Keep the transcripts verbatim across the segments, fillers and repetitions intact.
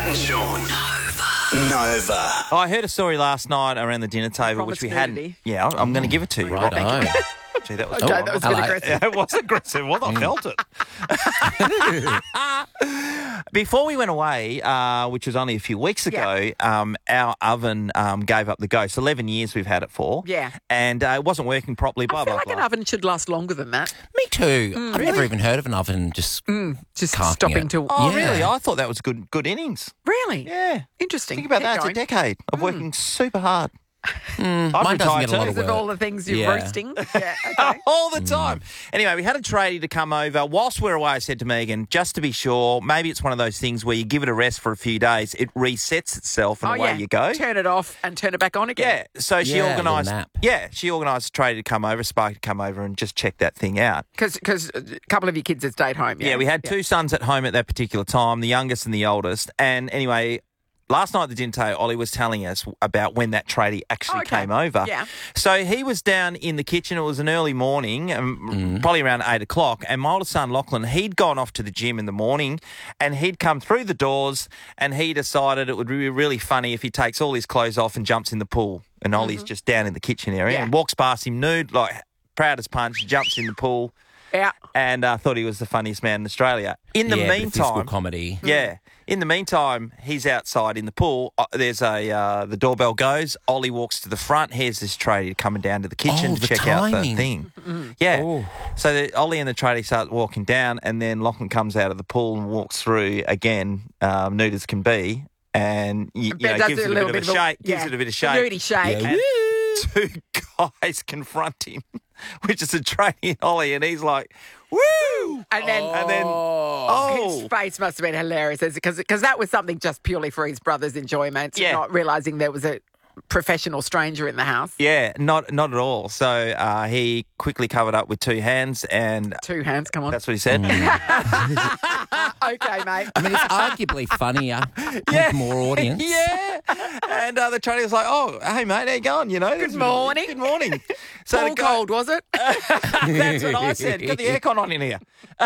Matt and Sean. Nova. Nova. Oh, I heard a story last night around the dinner table, which we hadn't. Promiscuity. Yeah, I'm, I'm going to give it to you. Right on. Gee, that was Okay, good. that was a bit hello. aggressive. Yeah, it was aggressive. Well, I felt it. Before we went away, uh, which was only a few weeks ago, um, our oven um, gave up the ghost. eleven years we've had it for. Yeah. And uh, it wasn't working properly. Blah, I feel blah, like blah. an oven should last longer than that. Me too. I've never even heard of an oven just Just Carving stopping it. to... Oh, Yeah. really? I thought that was good good innings. Really? Yeah. Interesting. Think about Keep that. going. It's a decade of working super hard. mine I'd doesn't retire get a lot too. of Because of work. all the things you're Yeah. roasting. Yeah, okay. All the time. Anyway, we had a tradie to come over. Whilst we were away, I said to Megan, just to be sure, maybe it's one of those things where you give it a rest for a few days, it resets itself, and Oh, away yeah. you go. Turn it off and turn it back on again. Yeah, so she Yeah, a little organised. nap. Yeah, she organised a tradie to come over, Sparky to come over, and just check that thing out. Because a couple of your kids had stayed home. Yeah, Yeah, we had two sons at home at that particular time, the youngest and the oldest. And anyway, last night at the dinner table, Ollie was telling us about when that tradie actually Oh, okay. came over. Yeah. So he was down in the kitchen. It was an early morning, um, probably around eight o'clock. And my oldest son, Lachlan, he'd gone off to the gym in the morning and he'd come through the doors and he decided it would be really funny if he takes all his clothes off and jumps in the pool. And Ollie's just down in the kitchen area Yeah. and walks past him nude, like proud as punch, jumps in the pool. Yeah. And uh, thought he was the funniest man in Australia. In the yeah, bit of physical meantime, comedy. yeah. In the meantime, he's outside in the pool. Uh, there's a uh, the doorbell goes. Ollie walks to the front. Here's this tradie coming down to the kitchen Oh, to the check out the timing. thing. Yeah. Oh. So the, Ollie and the tradie start walking down, and then Lachlan comes out of the pool and walks through again, um, nude as can be, and you, you know Does gives a it a bit little of a bit of a- shake. Gives yeah. it a bit of The shake. nudie shake. Yeah. And two guys confront him, which is a tradie and Ollie, and he's like, "Woo!" And then, And then, his oh, face must have been hilarious because because that was something just purely for his brother's enjoyment, Yeah. not realising there was a professional stranger in the house. yeah, not not at all. So uh, he quickly covered up with two hands, and Two hands, come on. that's what he said. Okay, mate. I mean, it's arguably funnier Yeah. with more audience. Yeah. And uh, the tradie was like, "Oh, hey mate, how you going? You know, Good morning. Good morning." So All the guy, cold, was it? that's what I said. Got the aircon on in here.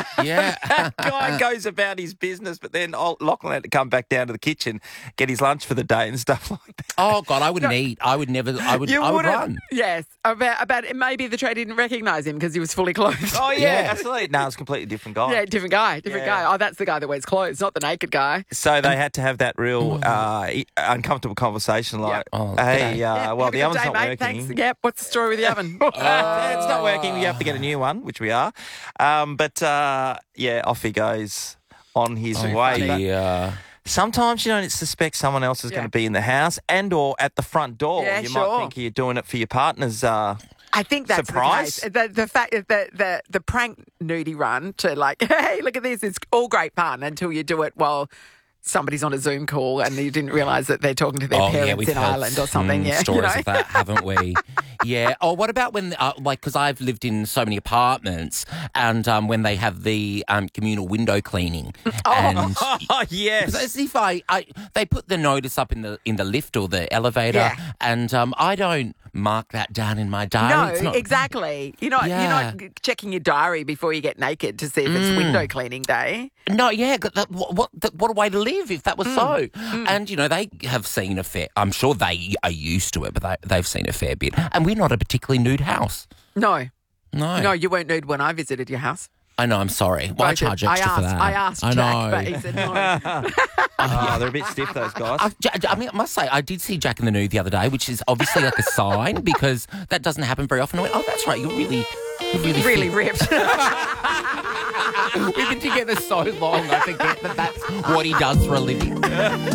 Yeah. Guy goes about his business, but then old Lachlan had to come back down to the kitchen, get his lunch for the day and stuff like that. Oh God, I wouldn't eat. I would never. I would. You I would wouldn't? run. Yes. About, about maybe the tradie didn't recognise him because he was fully clothed. Oh yeah, Yeah. absolutely. No, it's a completely different guy. Yeah, different guy, different Yeah. guy. Oh, that's the guy that wears clothes, not the naked guy. So they had to have that real uh, uncomfortable conversation, like, Oh, "Hey, uh, Yeah, well, have a the good oven's day, not mate. working." Thanks. Yep. What's the story with the oven? Uh, it's not working. You have to get a new one, which we are. Um, but uh, yeah, off he goes on his way. But Yeah. sometimes you don't suspect someone else is Yeah. going to be in the house and or at the front door. Yeah, you sure. might think you're doing it for your partner's. Uh, I think that's Surprise? the case. The, the fact that the, the the prank nudie run to like, hey, look at this, it's all great fun until you do it while somebody's on a Zoom call and you didn't realise that they're talking to their Oh yeah, parents we've in heard Ireland or something. mm, Yeah, stories you know? of that, haven't we? Yeah. Oh, what about when, uh, like, because I've lived in so many apartments, and um, when they have the um, communal window cleaning, and oh yes, as if I, I, they put the notice up in the in the lift or the elevator, Yeah. and um, I don't mark that down in my diary. No, It's not- exactly. You're not Yeah. you're not checking your diary before you get naked to see if it's window cleaning day. No, yeah, but that, what what, that, what a way to live if that was so. And, you know, they have seen a fair, I'm sure they are used to it, but they, they've seen a fair bit. And we're not a particularly nude house. No, No. no, you weren't nude when I visited your house. I know, I'm sorry. Well, I Both of- charge extra I asked, for that. I asked I Jack, know. but he said no. oh, they're a bit stiff, those guys. I've, Ja- I mean, I must say, I did see Jack in the Nude the other day, which is obviously like a sign because that doesn't happen very often. I went, oh, that's right, you're really, you're really, really fit. ripped. We've been together so long, I forget that that's what he does for a living.